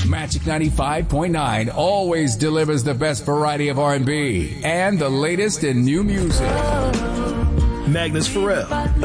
Magic 95.9 always delivers the best variety of R&B and the latest in new music. Magnus Pharrell,